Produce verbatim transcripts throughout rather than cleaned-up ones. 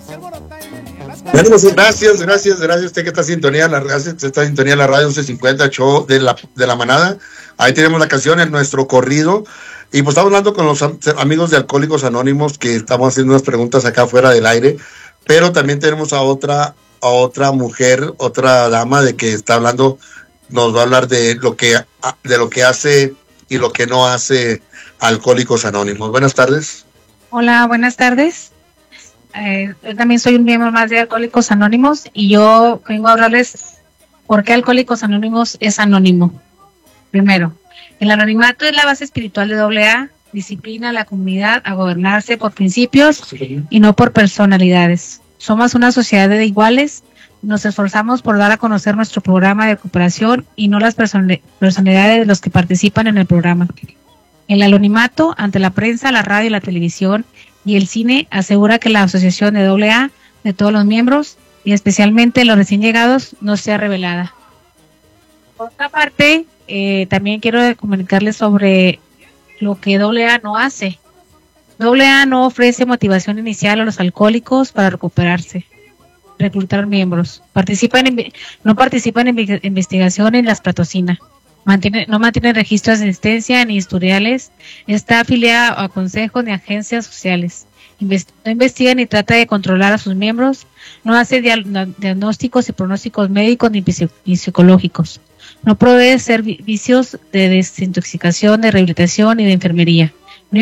Gracias, gracias, gracias. Usted que está en sintonía, la, está en sintonía la radio once cincuenta, show de la, de la manada. Ahí tenemos la canción en nuestro corrido. Y pues estamos hablando con los amigos de Alcohólicos Anónimos, que estamos haciendo unas preguntas acá fuera del aire. Pero también tenemos a otra, a otra mujer, otra dama de que está hablando, nos va a hablar de lo que, de lo que hace y lo que no hace Alcohólicos Anónimos. Buenas tardes. Hola, buenas tardes. Eh, yo también soy un miembro más de Alcohólicos Anónimos y yo vengo a hablarles por qué Alcohólicos Anónimos es anónimo. Primero, el anonimato es la base espiritual de doble A, disciplina a la comunidad a gobernarse por principios y no por personalidades. Somos una sociedad de iguales, nos esforzamos por dar a conocer nuestro programa de recuperación y no las person- personalidades de los que participan en el programa. El anonimato ante la prensa, la radio y la televisión y el cine asegura que la asociación de doble A de todos los miembros y especialmente los recién llegados no sea revelada. Por otra parte, eh, también quiero comunicarles sobre lo que doble A no hace. doble A no ofrece motivación inicial a los alcohólicos para recuperarse, reclutar miembros, participa en, no participa en investigación en las patrocina. Mantiene, no mantiene registros de asistencia ni historiales, está afiliada a consejos ni agencias sociales, Invest, no investiga ni trata de controlar a sus miembros, no hace dia, no, diagnósticos y pronósticos médicos ni, ni psicológicos, no provee servicios de desintoxicación, de rehabilitación y de enfermería, ni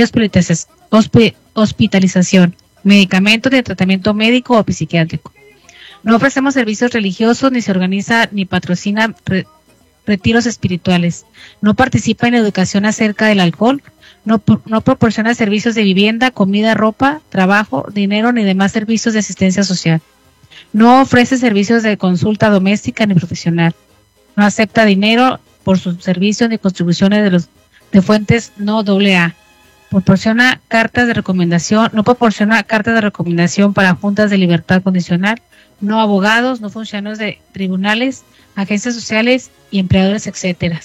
hospitalización, medicamentos de tratamiento médico o psiquiátrico. No ofrecemos servicios religiosos, ni se organiza ni patrocina re, retiros espirituales, no participa en educación acerca del alcohol, no, no proporciona servicios de vivienda, comida, ropa, trabajo, dinero ni demás servicios de asistencia social, no ofrece servicios de consulta doméstica ni profesional, no acepta dinero por sus servicios ni contribuciones de los de fuentes no doble A, proporciona cartas de recomendación, no proporciona cartas de recomendación para juntas de libertad condicional, no abogados, no funcionarios de tribunales, agencias sociales y empleadores, etcétera.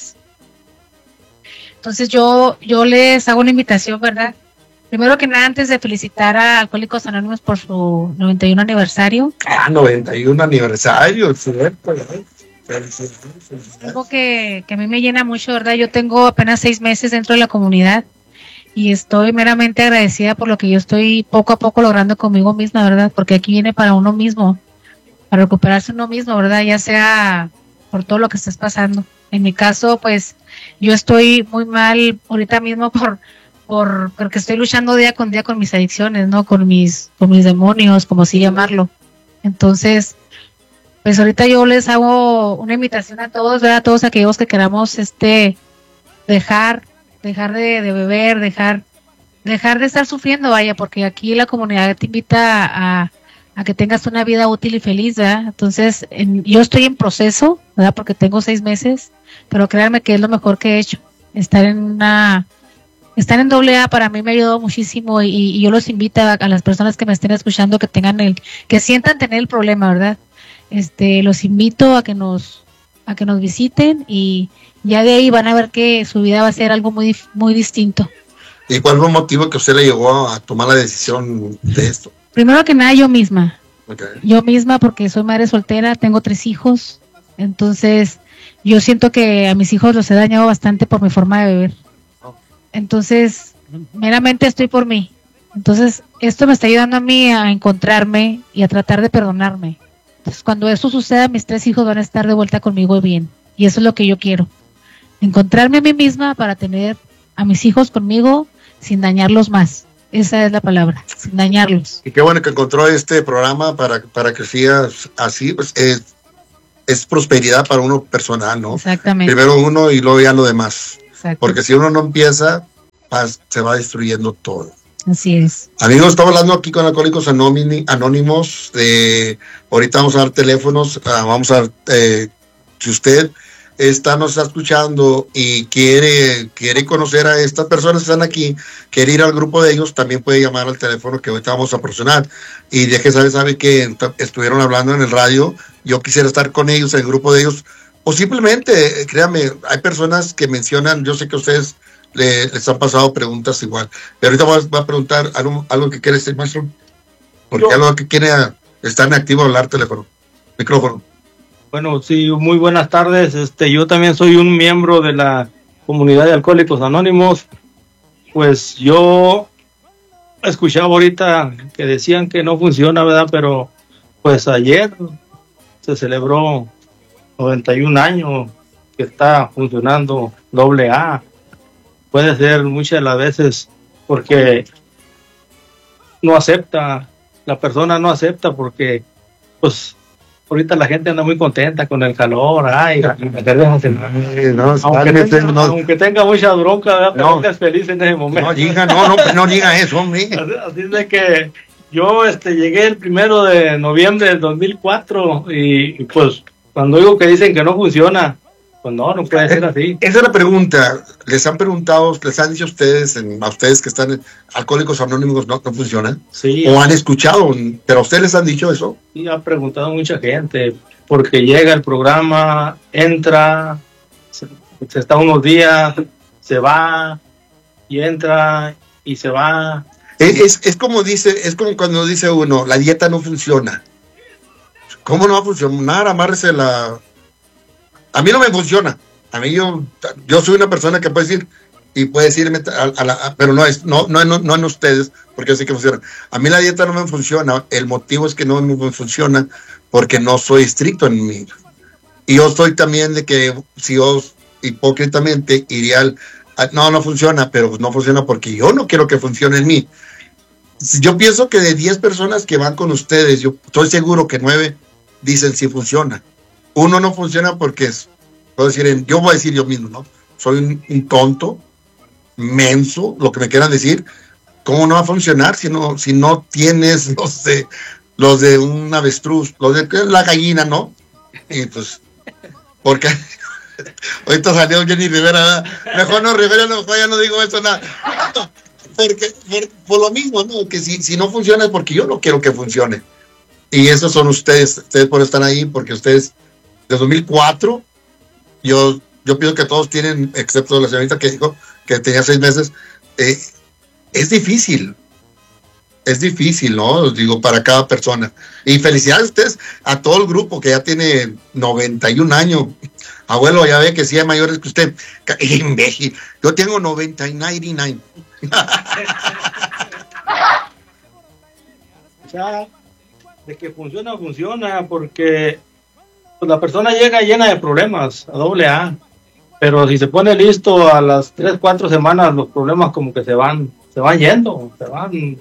Entonces yo yo les hago una invitación, ¿verdad? Primero que nada, antes de felicitar a Alcohólicos Anónimos por su noventa y uno aniversario. Ah, noventa y uno aniversario, cierto. Algo que, que a mí me llena mucho, ¿verdad? Yo tengo apenas seis meses dentro de la comunidad y estoy meramente agradecida por lo que yo estoy poco a poco logrando conmigo misma, ¿verdad? Porque aquí viene para uno mismo, para recuperarse uno mismo, ¿verdad? Ya sea por todo lo que estés pasando. En mi caso, pues, yo estoy muy mal ahorita mismo por, por, porque estoy luchando día con día con mis adicciones, ¿no? Con mis, con mis demonios, como así llamarlo. Entonces, pues ahorita yo les hago una invitación a todos, ¿verdad? A todos aquellos que queramos, este, dejar, dejar de, de beber, dejar, dejar de estar sufriendo, vaya, porque aquí la comunidad te invita a a que tengas una vida útil y feliz, ¿verdad? Entonces, en, yo estoy en proceso, ¿verdad? Porque tengo seis meses, pero créanme que es lo mejor que he hecho. Estar en una, estar en doble A para mí me ha ayudado muchísimo y, y yo los invito a, a las personas que me estén escuchando que tengan el, que sientan tener el problema, ¿verdad? Este, los invito a que nos, a que nos visiten y ya de ahí van a ver que su vida va a ser algo muy, muy distinto. ¿Y cuál fue el motivo que usted le llevó a tomar la decisión de esto? Primero que nada, yo misma. Okay. Yo misma, porque soy madre soltera, tengo tres hijos. Entonces, yo siento que a mis hijos los he dañado bastante por mi forma de beber. Entonces, meramente estoy por mí. Entonces, esto me está ayudando a mí a encontrarme y a tratar de perdonarme. Entonces, cuando eso suceda, mis tres hijos van a estar de vuelta conmigo bien. Y eso es lo que yo quiero. Encontrarme a mí misma para tener a mis hijos conmigo sin dañarlos más. Esa es la palabra, sin dañarlos. Y qué bueno que encontró este programa para, para que sigas así, pues es, es prosperidad para uno personal, ¿no? Exactamente. Primero uno y luego ya lo demás. Exacto. Porque si uno no empieza, se va destruyendo todo. Así es. Amigos, estamos hablando aquí con Alcohólicos Anónimos. Eh, ahorita vamos a dar teléfonos, uh, vamos a, eh, si usted está, nos está escuchando y quiere, quiere conocer a estas personas que están aquí, quiere ir al grupo de ellos, también puede llamar al teléfono que ahorita vamos a proporcionar. Y de que sabe, sabe que estuvieron hablando en el radio, yo quisiera estar con ellos, en el grupo de ellos, o simplemente, créanme, hay personas que mencionan, yo sé que ustedes le, les han pasado preguntas igual, pero ahorita voy a, voy a preguntar algo, algo que quiere decir, maestro. Porque yo, algo que quiere estar activo hablar teléfono, micrófono. Bueno, sí, muy buenas tardes. Este, yo también soy un miembro de la comunidad de Alcohólicos Anónimos. Pues yo escuchaba ahorita que decían que no funciona, ¿verdad? Pero pues ayer se celebró noventa y un años que está funcionando doble A. Puede ser muchas de las veces porque no acepta, la persona no acepta porque pues ahorita la gente anda muy contenta con el calor, ay, me dejas en... no, aunque, tenga, no, aunque tenga mucha bronca, ¿verdad? Pero no, es feliz en ese momento. No diga, no, no, no diga eso, hombre. Así, así de que yo este, llegué el primero de noviembre del dos mil cuatro y, y pues cuando digo que dicen que no funciona, pues no, no puede ser así. Esa es la pregunta. Les han preguntado, les han dicho a ustedes, a ustedes que están en Alcohólicos Anónimos, no, no funcionan. Sí. O han escuchado, pero a ustedes les han dicho eso. Sí, ha preguntado mucha gente, porque llega el programa, entra, se, se está unos días, se va, y entra, y se va. Es, es, es como dice, es como cuando dice uno, la dieta no funciona. ¿Cómo no va a funcionar? Amárrese la... A mí no me funciona. A mí yo, yo soy una persona que puede decir y puede decirme, a, a la, a, pero no es, no, no, no, no en ustedes, porque yo sé que funciona. A mí la dieta no me funciona. El motivo es que no me funciona porque no soy estricto en mí. Y yo soy también de que si yo hipócritamente iría al, a, no, no funciona, pero no funciona porque yo no quiero que funcione en mí. Yo pienso que de diez personas que van con ustedes, yo estoy seguro que nueve dicen si funciona. Uno no funciona porque es, puedo decir, yo voy a decir yo mismo, ¿no? Soy un, un tonto, menso, lo que me quieran decir. ¿Cómo no va a funcionar si no, si no tienes los de, los de un avestruz, los de la gallina, ¿no? Y pues, porque ahorita salió Jenny Rivera, mejor no, Rivera, no, ya no digo eso, nada. Porque, por, por lo mismo, ¿no? Que si, si no funciona es porque yo no quiero que funcione. Y esos son ustedes, ustedes por estar ahí, porque ustedes, de dos mil cuatro, yo, yo pienso que todos tienen, excepto la señorita que dijo que tenía seis meses, eh, es difícil, es difícil, ¿no? Digo, para cada persona. Y felicidades a ustedes, a todo el grupo que ya tiene noventa y un años. Abuelo, ya ve que sí hay mayores que usted. Imbécil, yo tengo noventa y nueve. Ya, de que funciona, funciona, porque pues, la persona llega llena de problemas, a doble A, pero si se pone listo a las tres, cuatro semanas, los problemas como que se van, se van yendo, se van,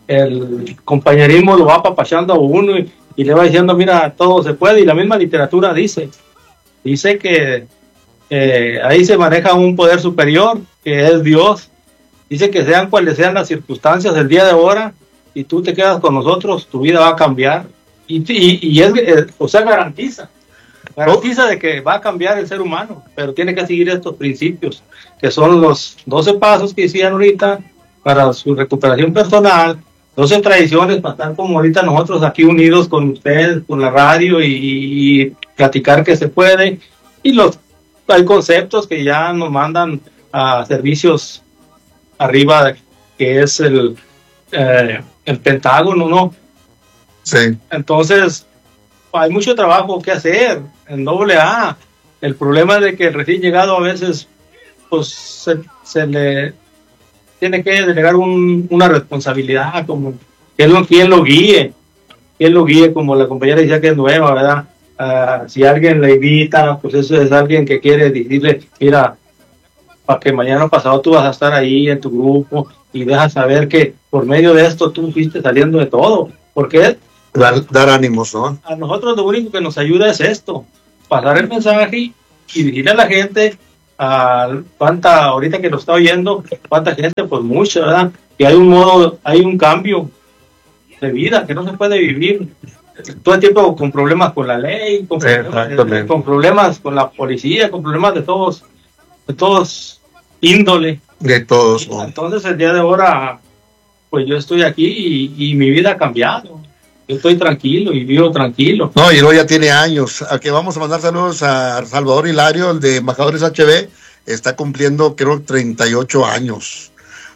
el compañerismo lo va apapachando a uno y, y le va diciendo, mira, todo se puede, y la misma literatura dice, dice que eh, ahí se maneja un poder superior, que es Dios, dice que sean cuales sean las circunstancias del día de ahora, y tú te quedas con nosotros, tu vida va a cambiar, y, y, y es, eh, o sea, garantiza, garantiza de que va a cambiar el ser humano, pero tiene que seguir estos principios, que son los doce pasos que decían ahorita, para su recuperación personal, doce tradiciones para estar como ahorita nosotros aquí unidos con ustedes, con la radio, y, y platicar que se puede, y los, hay conceptos que ya nos mandan a servicios arriba, que es el, eh, el Pentágono, ¿no? Sí. Entonces, hay mucho trabajo que hacer en doble A. El problema es de que el recién llegado a veces, pues, se, se le tiene que delegar un, una responsabilidad, como que lo, quien lo guíe, quien lo guíe, como la compañera decía que es nueva, ¿verdad? Uh, si alguien le invita, pues eso es alguien que quiere decirle, mira, para que mañana pasado tú vas a estar ahí en tu grupo y dejas saber que por medio de esto tú fuiste saliendo de todo. Porque dar, dar ánimos, ¿no? A nosotros lo único que nos ayuda es esto, pasar el mensaje y decirle a la gente, a cuánta, ahorita que lo está oyendo, cuánta gente, pues mucha, ¿verdad? Que hay un modo, hay un cambio de vida, que no se puede vivir todo el tiempo con problemas con la ley, con problemas, con problemas con la policía, con problemas de todos, de todos índole. De todos. ¿No? Entonces el día de ahora, pues yo estoy aquí y, y mi vida ha cambiado. Yo estoy tranquilo y vivo tranquilo. No, y luego ya tiene años. Aquí vamos a mandar saludos a Salvador Hilario, el de Embajadores H B. Está cumpliendo, creo, treinta y ocho años.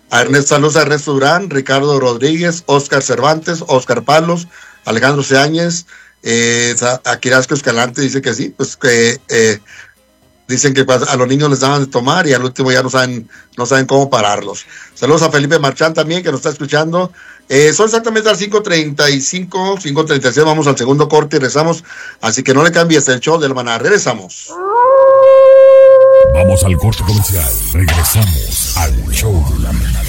A Ernesto, saludos a Ernesto Durán, Ricardo Rodríguez, Oscar Cervantes, Oscar Palos, Alejandro Seáñez, eh, a Quirasco Escalante dice que sí, pues que eh, dicen que a los niños les daban de tomar y al último ya no saben, no saben cómo pararlos. Saludos a Felipe Marchán también, que nos está escuchando. Eh, son exactamente las cinco treinta y cinco, cinco treinta y seis, vamos al segundo corte y regresamos. Así que no le cambies el show del maná. Regresamos. Vamos al corte comercial. Regresamos al show de la manada.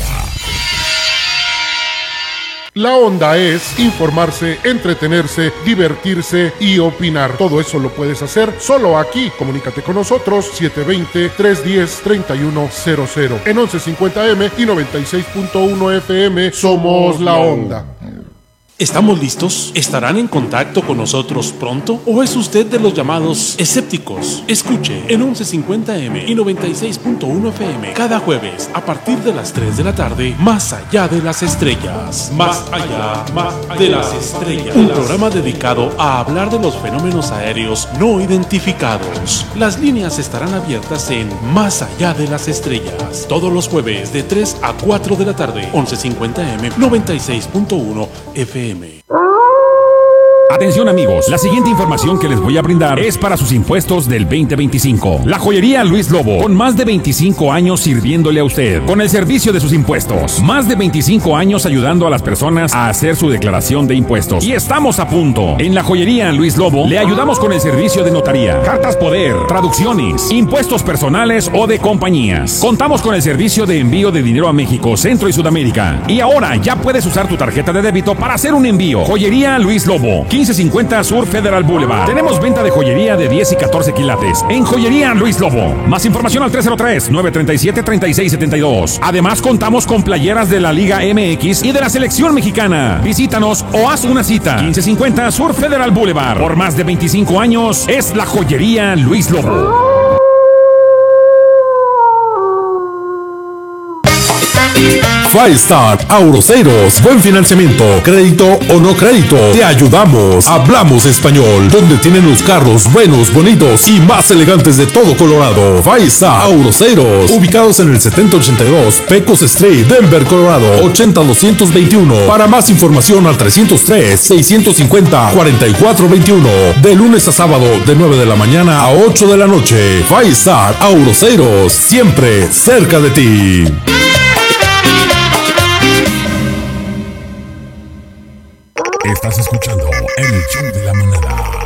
La onda es informarse, entretenerse, divertirse y opinar. Todo eso lo puedes hacer solo aquí. Comunícate con nosotros siete dos cero, tres uno cero, tres uno cero cero en once cincuenta eme y noventa y seis punto uno efe eme. Somos la onda. ¿Estamos listos? ¿Estarán en contacto con nosotros pronto? ¿O es usted de los llamados escépticos? Escuche en once cincuenta eme y noventa y seis punto uno efe eme cada jueves a partir de las tres de la tarde, Más allá de las estrellas. Más allá, más de las estrellas. Un programa dedicado a hablar de los fenómenos aéreos no identificados. Las líneas estarán abiertas en Más allá de las estrellas. Todos los jueves de tres a cuatro de la tarde, once cincuenta eme, noventa y seis punto uno efe eme. Atención amigos, la siguiente información que les voy a brindar es para sus impuestos del veinte veinticinco. La joyería Luis Lobo, con más de veinticinco años sirviéndole a usted, con el servicio de sus impuestos. Más de veinticinco años ayudando a las personas a hacer su declaración de impuestos. Y estamos a punto. En la joyería Luis Lobo le ayudamos con el servicio de notaría, cartas poder, traducciones, impuestos personales o de compañías. Contamos con el servicio de envío de dinero a México, Centro y Sudamérica. Y ahora ya puedes usar tu tarjeta de débito para hacer un envío. Joyería Luis Lobo, quince cincuenta Sur Federal Boulevard. Tenemos venta de joyería de diez y catorce quilates en Joyería Luis Lobo. Más información al tres cero tres, nueve tres siete, tres seis siete dos. Además contamos con playeras de la Liga eme equis y de la Selección Mexicana. Visítanos o haz una cita. quince cincuenta Sur Federal Boulevard. Por más de veinticinco años es la Joyería Luis Lobo. Five Star Auroceros, buen financiamiento, crédito o no crédito, te ayudamos. Hablamos español, donde tienen los carros buenos, bonitos y más elegantes de todo Colorado. Five Star Auroceros, ubicados en el setenta ochenta y dos Pecos Street, Denver, Colorado, ochenta doscientos veintiuno. Para más información al trescientos tres, seiscientos cincuenta, cuarenta y cuatro veintiuno. De lunes a sábado, de nueve de la mañana a ocho de la noche. Five Star Auroceros, siempre cerca de ti. Estás escuchando el show de la manada.